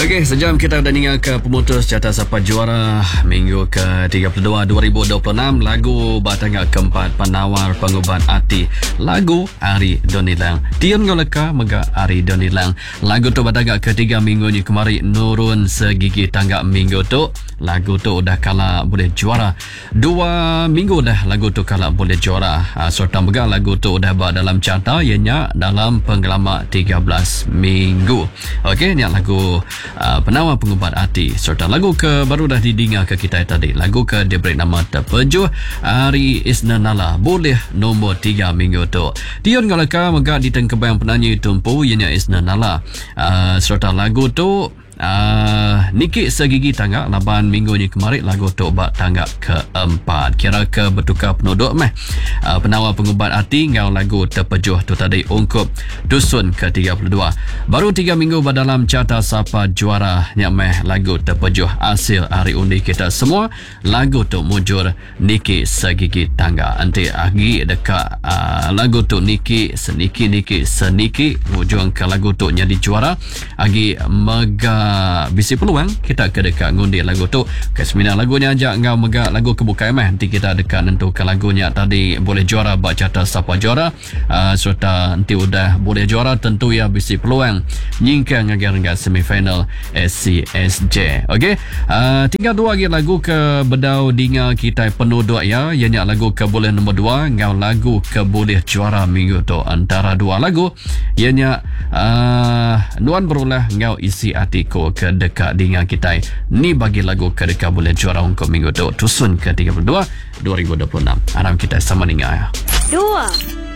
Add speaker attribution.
Speaker 1: Okey, sejam kita dah dengar ke pemutus Carta Siapa Juara minggu ke-32 2026. Lagu batangga keempat penawar pengubat hati. Lagu Ari Donilang. Tiun ngoleka mega Ari Donilang. Lagu tu batangga ketiga minggu ni kemari nurun segigi tangga minggu tu. Lagu tu dah kalah boleh juara. 2 minggu dah lagu tu kalah boleh juara. Serta mega lagu tu dah buat dalam carta ianya dalam penggelama 13 minggu. Okey, ni lagu penawar pengubat hati. Serta lagu ke baru dah didengar ke kita tadi. Lagu ke diberi nama Terpejuh Ari Isnanala boleh nombor 3 minggu tu. Tiun ngalaka mega di tengkebang penyanyi tumpu ianya Isnanala. Serta lagu tu Niki segigi tangga 8 minggu ni kemarin lagu tu bak tangga keempat. Kira ke bertukar penduduk meh. Penawar pengubat hati ngau lagu Terpejuh tu tadi ungkup dusun ke-32. Baru 3 minggu dalam carta Siapa Juara yang meh lagu Terpejuh hasil hari undi kita semua. Lagu tu mujur Niki segigi tangga. Nanti agi dekat lagu tu Niki seniki mujur ke lagu tu jadi juara. Agi mega bisi peluang kita ke dekat ngundi lagu tu. Kesmina lagunya ajak ngau mega lagu kebuka meh. Nanti kita dekat nentukan lagunya tadi boleh juara bak carta Siapa Juara. Serta nanti udah boleh juara tentu ya bisi peluang nyingkang ngagak semifinal SCSJ. Okey, tinggal 2 lagi lagu ke bedau dinga kita penuh doa ya. Ianya lagu ke boleh nombor 2 ngau lagu ke boleh juara minggu tu. Antara 2 lagu ianya nuan berulah ngau isi hatiku ke dekat dinga kita. Ni bagi lagu ke dekat boleh juara untuk minggu tu. Tusun ke-32 2026. Harap kita sama dengar ya.
Speaker 2: 2